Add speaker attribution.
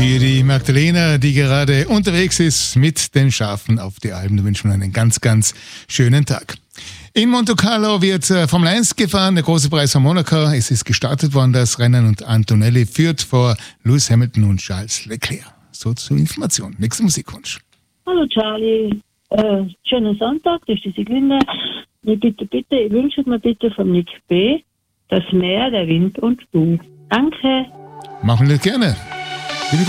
Speaker 1: Für die Magdalena, die gerade unterwegs ist mit den Schafen auf die Alpen, da wünschen wir einen ganz, ganz schönen Tag. In Monte Carlo wird Formel 1 gefahren, der große Preis von Monaco. Es ist gestartet worden, das Rennen, und Antonelli führt vor Lewis Hamilton und Charles Leclerc. So zur Information. Nächster Musikwunsch.
Speaker 2: Hallo Charlie, schönen Sonntag, das ist die Siglinde. Ich wünsche mir bitte von Nick B. das Meer, der Wind und du. Danke.
Speaker 1: Machen wir das gerne.